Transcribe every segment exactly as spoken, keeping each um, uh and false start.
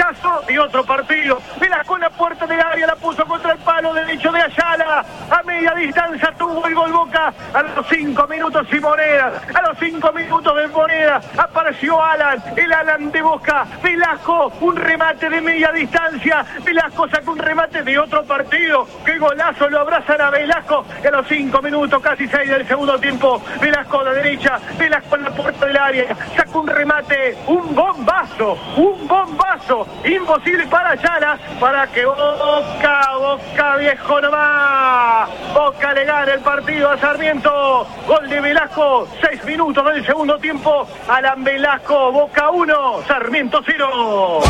golazo de otro partido. Velasco en la puerta del área, la puso contra el palo derecho de Ayala. A media distancia tuvo el gol Boca. A los cinco minutos y moneda. A los cinco minutos de moneda apareció Alan. El Alan de Boca. Velasco, un remate de media distancia. Velasco sacó un remate de otro partido. ¡Qué golazo! Lo abrazan a Velasco. Y a los cinco minutos, casi seis del segundo tiempo. Velasco a la derecha. Velasco en la puerta del área. Sacó un remate. Un bombazo. Un bombazo. Imposible para Ayala. Para que Boca, Boca viejo nomás. Boca le gana el partido a Sarmiento. Gol de Velasco. Seis minutos del segundo tiempo. Alan Velasco. Boca uno. Sarmiento cero.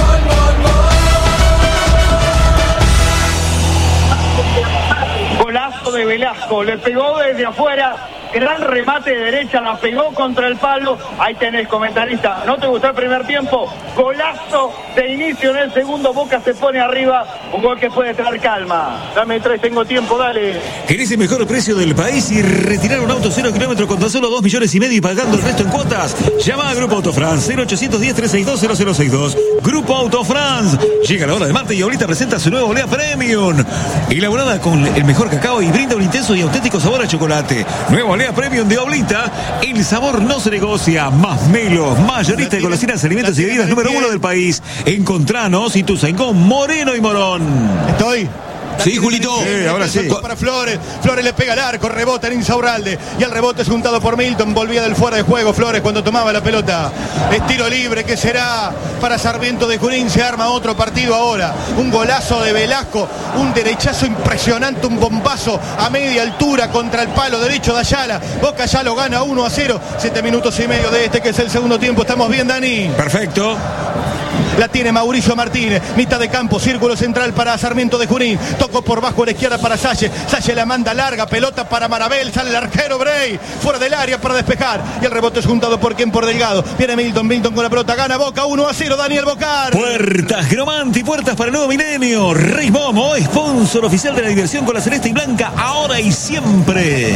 Golazo de Velasco. Le pegó desde afuera. Gran remate de derecha, la pegó contra el palo. Ahí tenés, comentarista. ¿No te gustó el primer tiempo? Golazo de inicio en el segundo. Boca se pone arriba. Un gol que puede traer calma. Dame tres, tengo tiempo, dale. ¿Querés el mejor precio del país y retirar un auto cero kilómetros con tan solo dos millones y medio y pagando el resto en cuotas? Llama a Grupo Autofrance cero ochocientos diez, trescientos sesenta y dos, cero cero seis dos. Grupo Autofrance. Llega la hora de Marte y Oblita presenta su nueva Olea Premium. Elaborada con el mejor cacao y brinda un intenso y auténtico sabor a chocolate. Nueva Olea Premium de Oblita. El sabor no se negocia. Más Melo, mayorista de golosinas, alimentos y bebidas número uno del país. Encontranos y tu Zaingón, Moreno y Morón. Estoy. Sí, Julito. Sí, ahora sí. Para Flores. Flores le pega al arco, rebota en Insaurralde. Y el rebote es juntado por Milton. Volvía del fuera de juego Flores cuando tomaba la pelota. Es tiro libre que será para Sarmiento de Junín. Se arma otro partido ahora. Un golazo de Velasco. Un derechazo impresionante. Un bombazo a media altura contra el palo derecho de Ayala. Boca ya lo gana uno a cero. Siete minutos y medio de este que es el segundo tiempo. ¿Estamos bien, Dani? Perfecto. La tiene Mauricio Martínez, mitad de campo, círculo central para Sarmiento de Junín. Tocó por bajo a la izquierda para Salle. Salle la manda larga, pelota para Marabel. Sale el arquero Bray, fuera del área para despejar. Y el rebote es juntado por quien, por Delgado. Viene Milton, Milton con la pelota, gana Boca uno a cero, Daniel Bocar. Puertas Gromanti, puertas para el nuevo milenio. Rey Momo, sponsor oficial de la diversión con la celeste y blanca, ahora y siempre.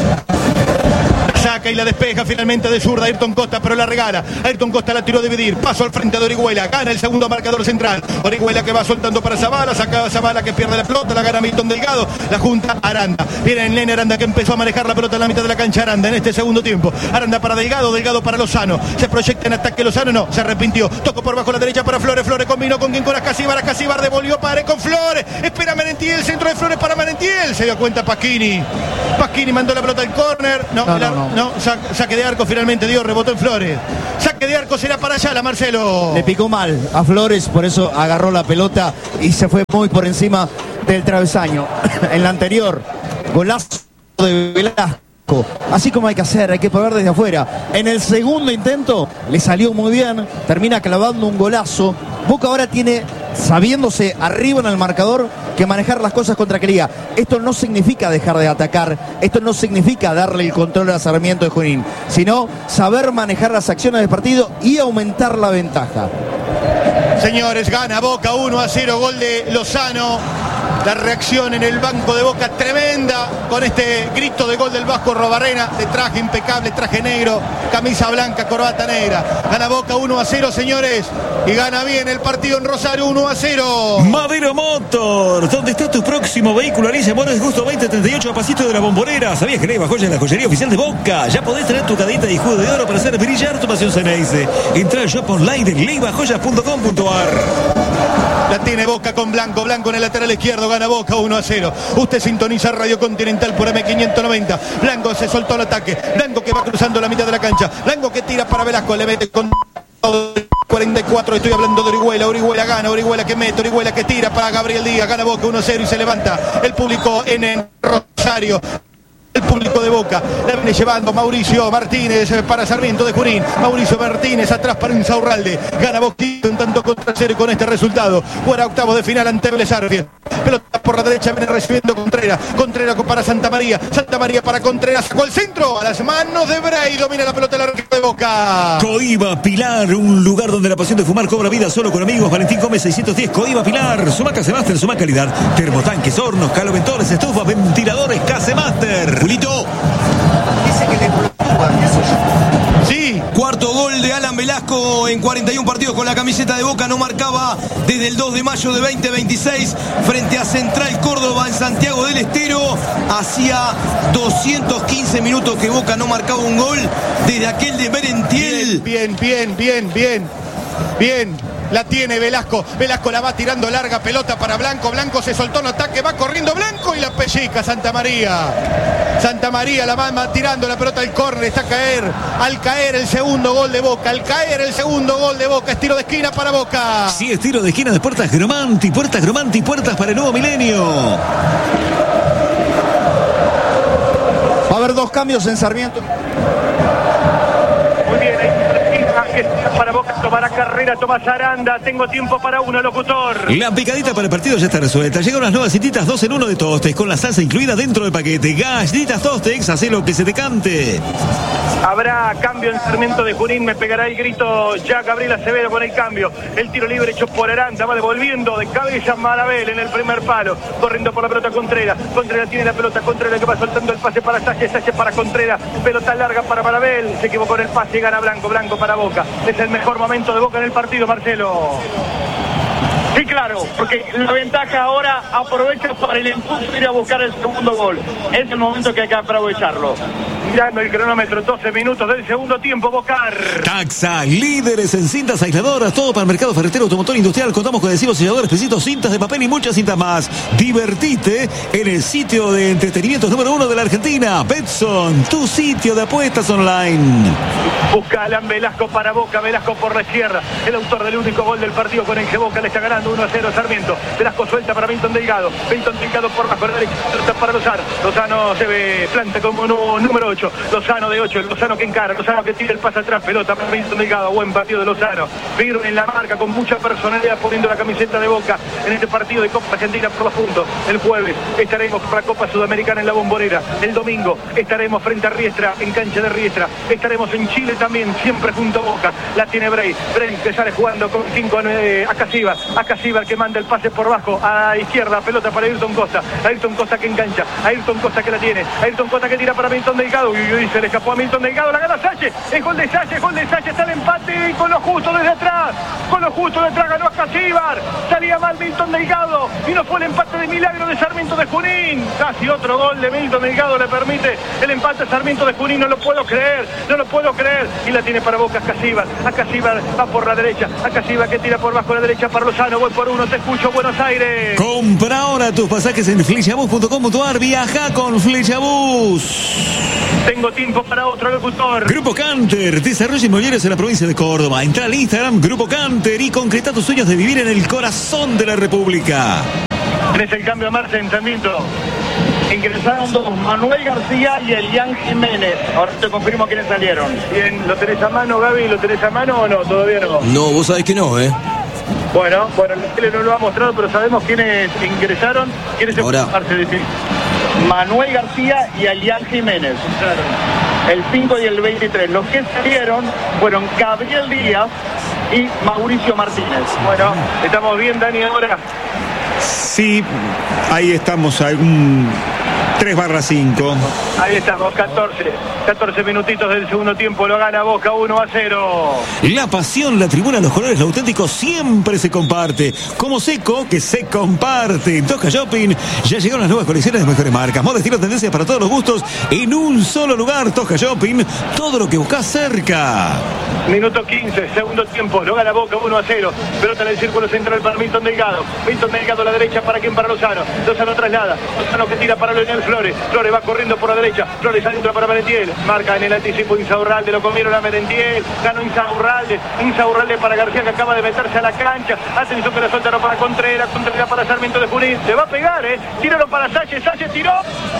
Saca y la despeja finalmente de zurda Ayrton Costa, pero la regala. Ayrton Costa la tiró a dividir. Paso al frente de Orihuela. Gana el segundo marcador central. Orihuela que va soltando para Zavala. Saca a Zavala que pierde la pelota. La gana Milton Delgado. La junta Aranda. Viene el nene Aranda que empezó a manejar la pelota en la mitad de la cancha. Aranda en este segundo tiempo. Aranda para Delgado. Delgado para Lozano. Se proyecta en ataque Lozano. No, se arrepintió. Tocó por bajo la derecha para Flores. Flores combinó con quien con Ascasíbar. Ascasíbar devolvió para con Flores. Espera Merentiel. Centro de Flores para Merentiel. Se dio cuenta Pasquini. Pasquini mandó la pelota al córner. No, no, la, no, no. no sa- saque de arco finalmente dio, rebotó en Flores. Saque de arco será para Ayala, Marcelo. Le picó mal a Flores, por eso agarró la pelota y se fue muy por encima del travesaño. En la anterior, golazo de Velasco. Así como hay que hacer, hay que pagar desde afuera. En el segundo intento le salió muy bien, termina clavando un golazo. Boca ahora tiene, sabiéndose arriba en el marcador, que manejar las cosas contra Quería. Esto no significa dejar de atacar, esto no significa darle el control a Sarmiento de Junín, sino saber manejar las acciones del partido y aumentar la ventaja. Señores, gana Boca uno a cero, gol de Lozano. La reacción en el banco de Boca tremenda con este grito de gol del Vasco Robarrena, de traje impecable, traje negro, camisa blanca, corbata negra. Gana Boca uno a cero, señores, y gana bien el partido en Rosario uno a cero. Madero Motor, ¿dónde está tu próximo vehículo? Alicia Mores Gusto veinte treinta y ocho a pasito de la Bombonera. ¿Sabías que Leiva Joya es la joyería oficial de Boca? Ya podés tener tu cadita y jugo de oro para hacer brillar tu pasión Ceneice. Entra al shop online en leiva joyas punto com punto a r. La tiene Boca con Blanco, Blanco en el lateral izquierdo, gana Boca uno a cero. Usted sintoniza Radio Continental por M quinientos noventa. Blanco se soltó el ataque, Blanco que va cruzando la mitad de la cancha, Blanco que tira para Velasco, le mete con todo cuarenta y cuatro, estoy hablando de Orihuela, Orihuela gana, Orihuela que mete, Orihuela que tira para Gabriel Díaz, gana Boca uno a cero y se levanta el público en el Rosario. El público de Boca la viene llevando Mauricio Martínez para Sarmiento de Junín. Mauricio Martínez atrás para Insaurralde. Gana Boca un tanto contra cero con este resultado. Fuera octavos de final ante Vélez Sarsfield. Pelota por la derecha viene recibiendo Contreras. Contreras para Santa María. Santa María para Contreras. Sacó el centro a las manos de Bray. Domina la pelota el arquero de Boca. Coiba Pilar, un lugar donde la pasión de fumar cobra vida solo con amigos. Valentín Gómez seiscientos diez. Coiba Pilar. Sumaca Master, suma calidad. Termotanques, hornos, caloventores, estufas, ventiladores, Casemaster. Julito. Sí. Cuarto gol de Alan Velasco. Velasco en cuarenta y un partidos con la camiseta de Boca no marcaba desde el dos de mayo de veinte veintiséis frente a Central Córdoba en Santiago del Estero. Hacía doscientos quince minutos que Boca no marcaba un gol desde aquel de Merentiel. Bien, bien, bien, bien, bien. La tiene Velasco. Velasco la va tirando larga, pelota para Blanco. Blanco se soltó en ataque, va corriendo Blanco y la pellica Santa María. Santa María la va tirando la pelota al córner, está a caer. Al caer el segundo gol de Boca. Al caer el segundo gol de Boca. Es tiro de esquina para Boca. Sí, es tiro de esquina de Puertas Gromanti. Puertas Gromanti, puertas para el nuevo milenio. Va a haber dos cambios en Sarmiento. Muy bien, ahí que para Boca, tomará carrera Tomás Aranda. Tengo tiempo para uno, locutor. La picadita para el partido ya está resuelta. Llegaron las nuevas cititas dos en uno de Tostex, con la salsa incluida dentro del paquete. Galletitas Tostex, hacé lo que se te cante. Habrá cambio en Sarmiento de Junín. Me pegará el grito ya Gabriel Acevedo con el cambio. El tiro libre hecho por Aranda. Va devolviendo de cabeza Marabel en el primer palo. Corriendo por la pelota Contreras. Contreras tiene la pelota. Contreras que va soltando el pase para Sánchez. Sánchez para Contreras. Pelota larga para Marabel. Se equivocó en el pase y gana Blanco. Blanco para Boca. Es el mejor momento de Boca en el partido, Marcelo. Sí, claro, porque la ventaja ahora aprovecha para el impulso de ir a buscar el segundo gol. Es el momento que hay que aprovecharlo. Mirando el cronómetro, doce minutos del segundo tiempo, Bocar. Taxa, líderes en cintas aisladoras, todo para el mercado ferretero, automotor industrial. Contamos con adhesivos, selladores, pesitos, cintas de papel y muchas cintas más. Divertite en el sitio de entretenimientos número uno de la Argentina. Betson, tu sitio de apuestas online. Busca Alan Velasco para Boca, Velasco por la izquierda. El autor del único gol del partido con el que Boca le está ganando uno a cero Sarmiento. Velasco suelta para Milton Delgado. Milton Delgado por bajo la derecha, para Lozano. Lozano se ve planta como no, número ocho. Lozano de ocho, Lozano que encara, Lozano que tira el pase atrás, pelota para Milton Delgado. Buen partido de Lozano. Firme en la marca, con mucha personalidad, poniendo la camiseta de Boca en este partido de Copa Argentina por los puntos. El jueves estaremos para Copa Sudamericana en la Bombonera. El domingo estaremos frente a Riestra, en cancha de Riestra. Estaremos en Chile también, siempre junto a Boca. La tiene Bray. Bray que sale jugando con cinco eh, a Casíbar. A Casíbar que manda el pase por bajo a izquierda, pelota para Ayrton Costa. Ayrton Costa que engancha. Ayrton Costa que la tiene. Ayrton Costa que tira para Milton Delgado. Uy, uy, se le escapó a Milton Delgado. La gana Sánchez. Es gol de Sánchez. Gol de Sánchez. Está el empate y con lo justo desde atrás. Con lo justo detrás ganó a Casíbar. Salía mal Milton Delgado. Y no fue el empate de milagro de Sarmiento de Junín. Casi otro gol de Milton Delgado le permite el empate a Sarmiento de Junín. No lo puedo creer. No lo puedo creer. Y la tiene para Boca Casíbar. A Casíbar va por la derecha. A Casíbar que tira por bajo la derecha para Lozano. Voy por uno. Te escucho, Buenos Aires. Compra ahora tus pasajes en flechabus punto com punto ar. Viaja con Flechabus. Tengo tiempo para otro locutor. Grupo Canter, desarrollo inmobiliarios en la provincia de Córdoba. Entra al Instagram Grupo Canter y concreta tus sueños de vivir en el corazón de la República. Tenés el cambio a Marce en Sarmiento. Ingresaron dos, Manuel García y Elian Jiménez. Ahora te confirmo quiénes salieron. Bien, ¿lo tenés a mano, Gaby? ¿Lo tenés a mano o no? Todavía no. No, vos sabés que no, ¿eh? Bueno, bueno, el tele no lo ha mostrado, pero sabemos quiénes ingresaron. ¿Quiénes se Ahora. Marce, decir? Manuel García y Elian Jiménez. El cinco y el veintitrés. Los que salieron fueron Gabriel Díaz y Mauricio Martínez. Bueno, estamos bien, Dani, ahora. Sí, ahí estamos, algún tres barra cinco. Ahí estamos, catorce. catorce minutitos del segundo tiempo, lo gana Boca uno a cero. La pasión, la tribuna, los colores, lo auténtico siempre se comparte. Como Seco, que se comparte. En Tosca Shopping ya llegaron las nuevas colecciones de mejores marcas. Moda, estilo, tendencias para todos los gustos en un solo lugar. Tosca Shopping, todo lo que buscas cerca. Minuto quince, segundo tiempo, lo gana Boca uno a cero. Pelota en el círculo central para Milton Delgado. Milton Delgado a la derecha, ¿para quién? Para Lozano. Lozano traslada. Lozano que tira para Leonel Flores. Flores va corriendo por la derecha. Flores adentro para Merentiel. Marca en el anticipo Insaurralde. Lo comieron a Merentiel. Ganó Insaurralde. Insaurralde para García que acaba de meterse a la cancha. Atención que la soltaron para Contreras. Contreras para Sarmiento de Junín. Se va a pegar, ¿eh? Tiraron para Sánchez. Sánchez tiró.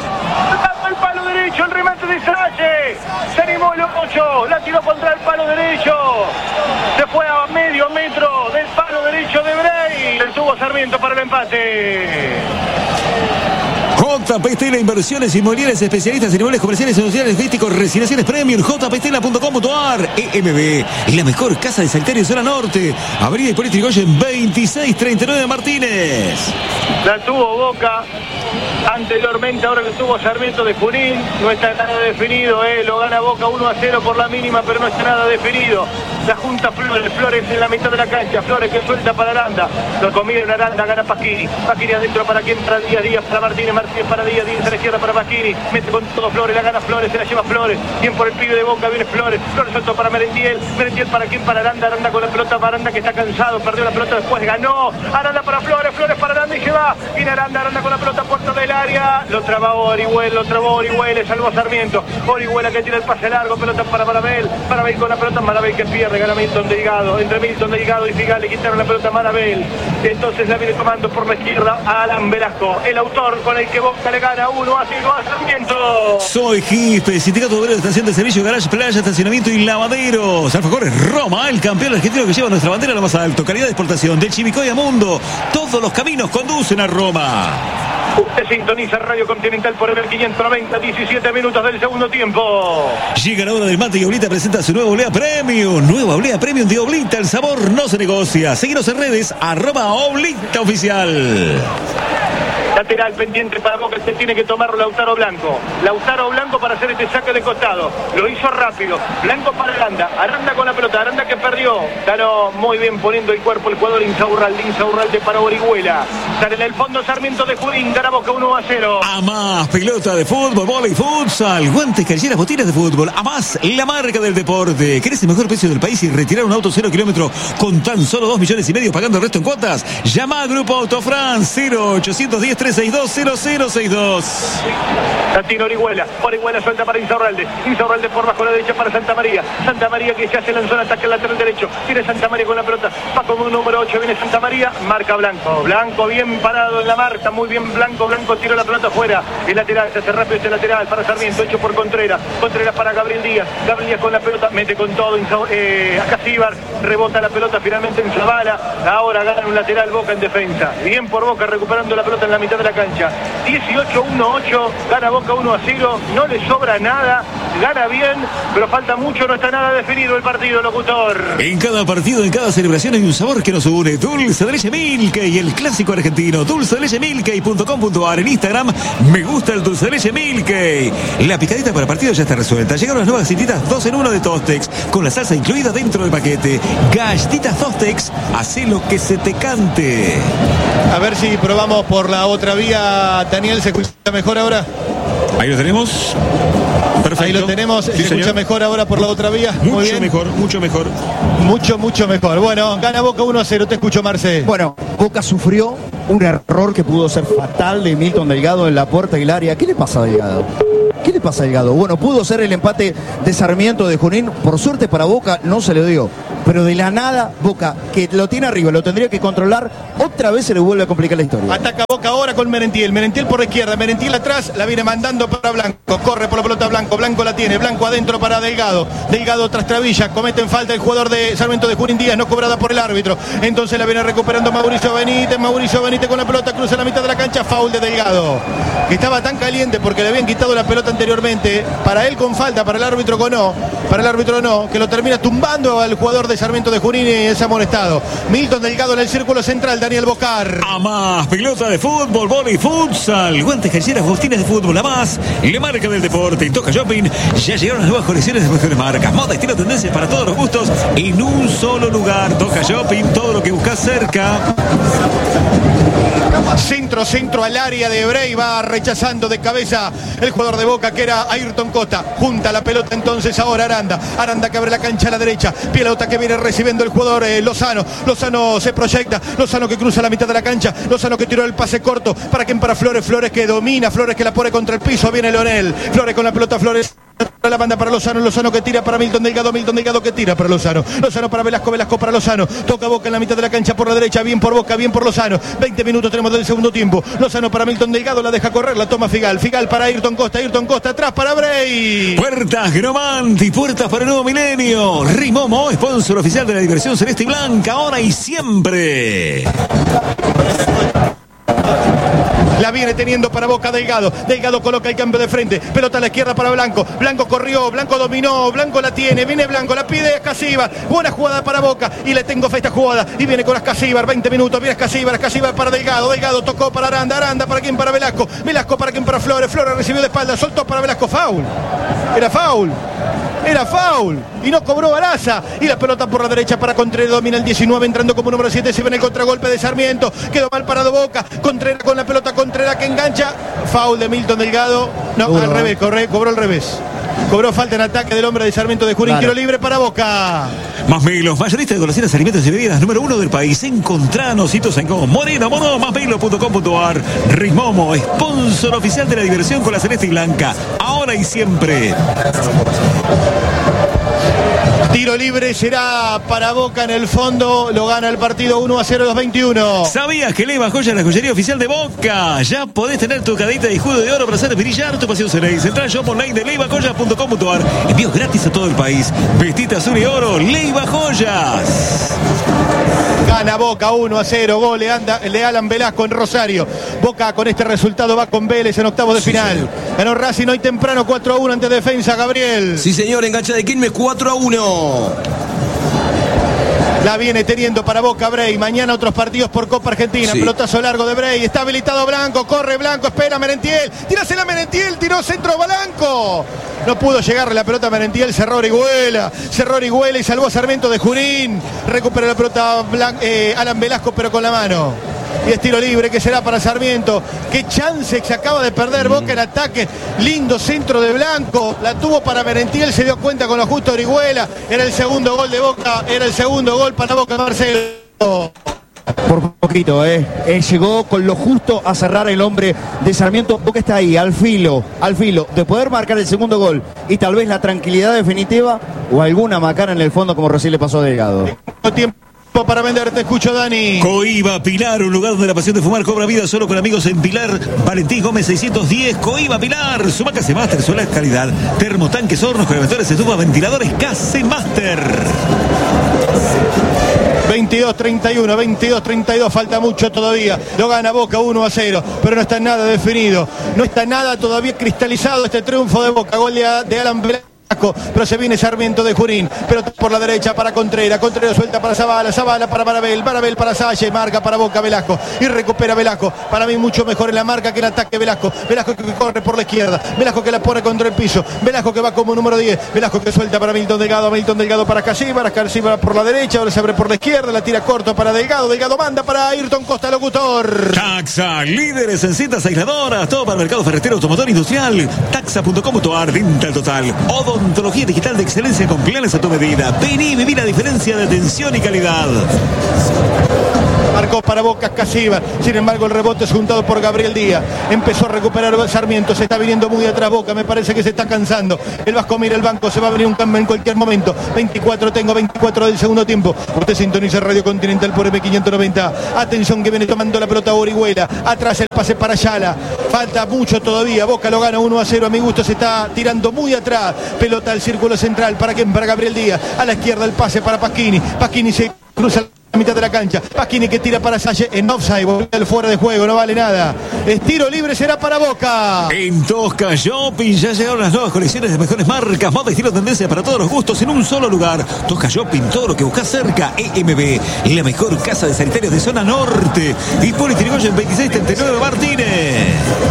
El palo derecho. El remate de Sánchez. Se animó el ocho. La tiró contra el palo derecho. Se fue a medio metro del palo derecho de Bray. Le tuvo Sarmiento para el empate. J P Estela Inversiones Inmobiliarias, especialistas en inmuebles comerciales, industriales, turísticos, residenciales premium, j p estela punto com punto a r. E M B, la mejor casa de sanitario en zona norte. Avenida Hipólito Yrigoyen veintiséis treinta y nueve Martínez. La tuvo Boca anteriormente, ahora que tuvo Sarmiento de Junín. No está nada definido, eh. Lo gana Boca uno a cero por la mínima, pero no está nada definido. La junta Flores, Flores en la mitad de la cancha, Flores que suelta para Aranda, lo comieron Aranda, gana Pasquini, Pasquini adentro para quien, para Díaz, Díaz para Martínez, Martínez para Díaz, Díaz a la izquierda para Pasquini, mete con todo Flores, la gana Flores, se la lleva Flores, bien por el pibe de Boca, viene Flores, Flores suelto para Merentiel, Merentiel para quien, para Aranda, Aranda con la pelota, para Aranda que está cansado, perdió la pelota, después ganó, Aranda para Flores, Flores para Aranda y se va, viene Aranda, Aranda con la pelota, puerta del área, lo traba Orihuela, lo trabó Orihuela, le salvó a Sarmiento, Orihuela que tira el pase largo, pelota para Marabel, Marabel con la pelota, Marabel que pierde, gana Milton Delgado, entre Milton Delgado y Figal le quitaron la pelota a Marabel, entonces la viene tomando por la izquierda a Alan Velasco, el autor con el que Boca le gana uno a cero a Sarmiento. Soy Gispe, Sindicato Obrero de Estación de Servicio, Garage, Playa, Estacionamiento y Lavaderos. Alfajores Roma, el campeón argentino que lleva nuestra bandera a lo más alto, calidad de exportación, del Chivicoy a Mundo, todos los caminos conducen a Roma. Usted sintoniza Radio Continental por el quinientos noventa, diecisiete minutos del segundo tiempo. Llega la hora del mate y Oblita presenta su nueva Oblea Premium. Nueva Oblea Premium de Oblita, el sabor no se negocia. Seguinos en redes, arroba Oblita Oficial. Lateral pendiente para Boca, se tiene que tomarlo Lautaro Blanco. Lautaro Blanco para hacer este saque de costado. Lo hizo rápido. Blanco para Aranda. Aranda con la pelota. Aranda que perdió. Ganó muy bien poniendo el cuerpo el jugador Insaurralde. Insaurralde para Orihuela. Sale en el fondo Sarmiento de Junín. Gana Boca uno a cero. A más pelota de fútbol, vóley, futsal, guantes, calleras, botines de fútbol. A más la marca del deporte. ¿Querés el mejor precio del país y retirar un auto cero kilómetro con tan solo dos millones y medio pagando el resto en cuotas? Llama a Grupo Autofrance cero ochocientos diez, trescientos sesenta y dos, cero cero sesenta y dos. Latino Orihuela. Orihuela suelta para Insaurralde. Insaurralde por bajo la derecha para Santa María. Santa María que ya se lanzó en ataque al lateral derecho. Tiene Santa María con la pelota. Va como un número ocho. Viene Santa María. Marca Blanco. Blanco bien parado en la marca. Muy bien Blanco. Blanco tiró la pelota afuera. El lateral. Se hace rápido este lateral para Sarmiento. Hecho por Contreras. Contreras para Gabriel Díaz. Gabriel Díaz con la pelota. Mete con todo. Eh, acá Cibar. Rebota la pelota finalmente en Zavala. Ahora gana un lateral Boca en defensa. Bien por Boca recuperando la pelota en la mitad de la cancha. dieciocho uno ocho. Gana Boca uno a cero. No le sobra nada. Gana bien. Pero falta mucho. No está nada definido el partido, locutor. En cada partido, en cada celebración hay un sabor que nos une. Dulce de leche Milkey, el clásico argentino. Dulce de leche Milkey punto com punto a r. En Instagram, me gusta el dulce de leche Milkey. La picadita para partido ya está resuelta. Llegaron las nuevas galletitas dos en uno de Tostex, con la salsa incluida dentro del paquete. Galletitas Tostex, hacé lo que se te cante. A ver si probamos por la otra vía. Daniel, ¿se escucha mejor ahora? Ahí lo tenemos. Perfecto. Ahí lo tenemos. Sí, ¿Se escucha señor. mejor ahora por la otra vía? Mucho Muy bien. mejor, mucho mejor. Mucho, mucho mejor. Bueno, gana Boca uno a cero. Te escucho, Marce. Bueno, Boca sufrió un error que pudo ser fatal de Milton Delgado en la puerta del área. ¿Qué le pasa a Delgado? ¿Qué le pasa a Delgado? Bueno, pudo ser el empate de Sarmiento de Junín. Por suerte para Boca no se le dio. Pero de la nada, Boca, que lo tiene arriba, lo tendría que controlar, otra vez se le vuelve a complicar la historia. Ataca Boca ahora con Merentiel. Merentiel por la izquierda. Merentiel atrás. La viene mandando para Blanco. Corre por la pelota Blanco. Blanco la tiene. Blanco adentro para Delgado. Delgado tras Travilla. Comete en falta el jugador de Sarmiento de Junín Díaz. No cobrada por el árbitro. Entonces la viene recuperando Mauricio Benítez. Mauricio Benítez con la pelota. Cruza la mitad de la cancha. Foul de Delgado. Que estaba tan caliente porque le habían quitado la pelota anteriormente. Para él con falta. Para el árbitro con no. Para el árbitro no. Que lo termina tumbando al jugador de Sarmiento de Junín y es amonestado. Milton Delgado en el círculo central. Daniel Bocar. A más pelota de fútbol, vóley, futsal, guantes, calleras, botines de fútbol. A más la marca del deporte. En Toca Shopping ya llegaron las nuevas colecciones de mejores marcas, moda, estilo, tendencias para todos los gustos en un solo lugar. Toca Shopping, todo lo que buscas cerca. Centro, centro al área de Brey. Va rechazando de cabeza el jugador de Boca que era Ayrton Costa. Junta la pelota entonces ahora Aranda. Aranda que abre la cancha a la derecha. Pelota que viene recibiendo el jugador eh, Lozano. Lozano se proyecta. Lozano que cruza la mitad de la cancha. Lozano que tiró el pase corto. ¿Para quién? Para Flores. Flores que domina. Flores que la pone contra el piso. Viene Leonel. Flores con la pelota. Flores. La banda para Lozano, Lozano que tira para Milton Delgado, Milton Delgado que tira para Lozano, Lozano para Velasco, Velasco para Lozano, toca Boca en la mitad de la cancha por la derecha, bien por Boca, bien por Lozano, veinte minutos tenemos del segundo tiempo, Lozano para Milton Delgado, la deja correr, la toma Figal, Figal para Ayrton Costa, Ayrton Costa atrás para Brey. Puertas Gromanti, puertas para el nuevo milenio. Rimomo, sponsor oficial de la diversión celeste y blanca, ahora y siempre. La viene teniendo para Boca Delgado. Delgado coloca el cambio de frente. Pelota a la izquierda para Blanco. Blanco corrió, Blanco dominó, Blanco la tiene. Viene Blanco, la pide Escasíbar. Buena jugada para Boca. Y le tengo fe a esta jugada. Y viene con Escasíbar. veinte minutos. Viene Escasíbar. Escasíbar para Delgado. Delgado tocó para Aranda. Aranda para quien, para Velasco. Velasco para quien, para Flores. Flores recibió de espalda. Soltó para Velasco. Foul. Era foul. Era foul. Y no cobró Baraza. Y la pelota por la derecha para Contreras. Domina el diecinueve entrando como número siete. Se ve en el contragolpe de Sarmiento. Quedó mal parado Boca. Contreras con la pelota. Contreras que engancha. Foul de Milton Delgado. No, Duro, al revés. Corre, cobró al revés. Cobró falta en ataque del hombre de Sarmiento de Junín. Claro. Tiro libre para Boca. Más Melos, mayorista de golosinas, alimentos y bebidas número uno del país. Encontranos hitos en como Moreno, Mono, más melo punto com punto a r. Ritmomo, sponsor oficial de la diversión con la celeste y blanca. Ahora y siempre. Tiro libre será para Boca en el fondo. Lo gana el partido uno a cero, los veintiuno. ¿Sabías que Leiva Joya es la joyería oficial de Boca? Ya podés tener tu cadita de escudo de oro para hacer brillar tu pasión Cereis. Entrá en shop online de leiva joyas punto com punto a r. Envíos gratis a todo el país. Vestita azul y oro. Leiva Joyas. Gana Boca uno a cero. Gol de, anda, de Alan Velasco en Rosario. Boca con este resultado va con Vélez en octavos de sí, final. Señor. Ganó Racing hoy temprano cuatro a uno ante Defensa, Gabriel. Sí, señor. Engancha de Quilmes cuatro a uno. La viene teniendo para Boca Brey. Mañana otros partidos por Copa Argentina. Sí. Pelotazo largo de Brey. Está habilitado Blanco. Corre Blanco. Espera Merentiel. Tírasela Merentiel. Tiró centro Blanco. No pudo llegarle la pelota a Merentiel. Cerró Orihuela. Cerró Orihuela y salvó a Sarmiento de Junín. Recupera la pelota Blan eh, Alan Velasco, pero con la mano. Y es tiro libre que será para Sarmiento. Qué chance que se acaba de perder Boca en ataque. Lindo centro de Blanco. La tuvo para Merentiel. Se dio cuenta con lo justo Orihuela. Era el segundo gol de Boca. Era el segundo gol para Boca, Marcelo. Por poquito, eh. eh. Llegó con lo justo a cerrar el hombre de Sarmiento. Boca está ahí, al filo, al filo de poder marcar el segundo gol. Y tal vez la tranquilidad definitiva o alguna macana en el fondo como recién le pasó a Delgado. Tiempo para vender, te escucho, Dani. Coiba Pilar, un lugar donde la pasión de fumar cobra vida solo con amigos en Pilar. Valentín Gómez seiscientos diez, Coiba Pilar. Suma Case Master, solar calidad. Termotanques, hornos, calefactores, estufas, ventiladores, Case Master. veintidós treinta y uno, veintidós treinta y dos, falta mucho todavía. Lo gana Boca uno a cero, pero no está nada definido. No está nada todavía cristalizado este triunfo de Boca. Gol de, de Alan Velasco. Pero se viene Sarmiento de Junín. Pero por la derecha para Contreras. Contreras suelta para Zavala. Zavala para Marabel. Marabel para Salle. Marca para Boca Velasco. Y recupera Velasco. Para mí mucho mejor en la marca que el ataque Velasco. Velasco que corre por la izquierda. Velasco que la pone contra el piso. Velasco que va como número diez. Velasco que suelta para Milton Delgado. Milton Delgado para Casíbar. Casíbar por la derecha. Ahora se abre por la izquierda. La tira corto para Delgado. Delgado manda para Ayrton Costa, locutor. Taxa, líderes en cintas aisladoras. Todo para el mercado ferretero, automotor industrial. Taxa punto com punto a r. Dental Total. Odontología digital de excelencia con planes a tu medida. Vení y viví la diferencia de atención y calidad. Marcó para Boca Casíbar. Sin embargo, el rebote es juntado por Gabriel Díaz. Empezó a recuperar Sarmiento. Se está viniendo muy atrás Boca. Me parece que se está cansando. El Vasco mira el banco. Se va a venir un cambio en cualquier momento. veinticuatro tengo, veinticuatro del segundo tiempo. Usted sintoniza Radio Continental por M quinientos noventa. Atención que viene tomando la pelota Orihuela. Atrás el pase para Ayala. Falta mucho todavía. Boca lo gana uno a cero. A mi gusto se está tirando muy atrás. Pelota al círculo central. ¿Para quién? Para Gabriel Díaz. A la izquierda el pase para Pasquini. Pasquini se cruza la mitad de la cancha. Pasquini que tira para Salle en offside. El fuera de juego. No vale nada. Estiro libre será para Boca. En Tosca Shopping ya llegaron las nuevas colecciones de mejores marcas, moda y estilo tendencia para todos los gustos en un solo lugar. Tosca Shopping, todo lo que buscas cerca. E M B, la mejor casa de sanitarios de zona norte. Hipólito Yrigoyen veintiséis treinta y nueve Martínez.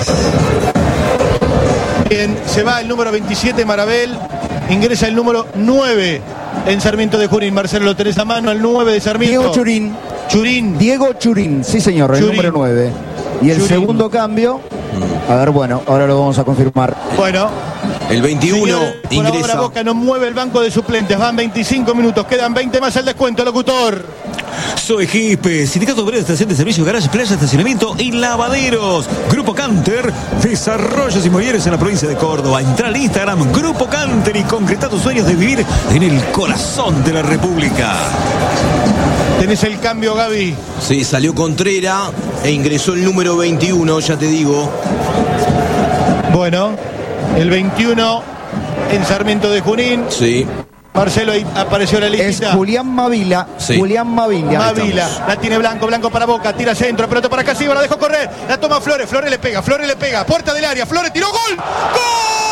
Bien, se va el número veintisiete Marabel. Ingresa el número nueve en Sarmiento de Junín. Marcelo, lo tenés a mano, el nueve de Sarmiento. Diego Churín. Churín. Diego Churín, sí señor, el número nueve. Y el Churín. Segundo cambio, a ver, bueno, ahora lo vamos a confirmar. Bueno. El veintiuno Señores, ingresa. Por ahora Boca no mueve el banco de suplentes. Van veinticinco minutos, quedan veinte más al descuento, locutor. Soy Hipe, Sindicato Obrero de Estación de Servicio, Garage, Playa, Estacionamiento y Lavaderos. Grupo Canter, desarrollos inmobiliarios en la provincia de Córdoba. Entra al Instagram, Grupo Canter, y concreta tus sueños de vivir en el corazón de la República. Tenés el cambio, Gaby. Sí, salió Contreras e ingresó el número veintiuno, ya te digo. Bueno, el veintiuno en Sarmiento de Junín. Sí. Marcelo, ahí apareció la lista. Es Julián Mavila. Sí. Julián Mavila. Mavila, la tiene Blanco, Blanco para Boca, tira centro, pelota para Casillas, la dejó correr, la toma Flores, Flores le pega, Flores le pega, puerta del área, Flores tiró, gol, ¡gol!